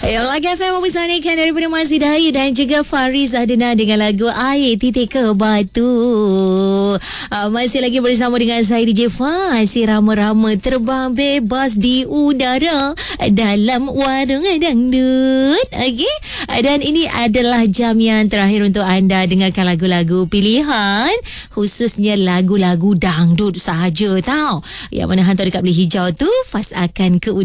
Lagi FM mempersanakan daripada Masih Dayu dan juga Faris Adnan dengan lagu Air Titik ke Batu. Masih lagi bersama dengan saya DJ Faz. Si rama-rama terbang bebas di udara dalam warung dangdut. Okey. Dan ini adalah jam yang terakhir untuk anda dengarkan lagu-lagu pilihan, khususnya lagu-lagu dangdut sahaja tau. Yang mana hantar dekat beli hijau tu Faz akan ke